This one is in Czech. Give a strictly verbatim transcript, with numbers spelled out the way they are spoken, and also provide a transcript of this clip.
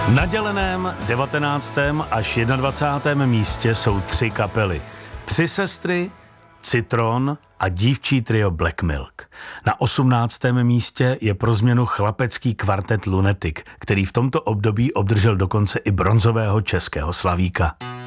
Na děleném devatenáctém až dvacátém místě jsou tři kapely. Tři sestry, Citron a dívčí trio Black Milk. Na osmnáctém místě je pro změnu chlapecký kvartet Lunatic, který v tomto období obdržel dokonce i bronzového českého slavíka.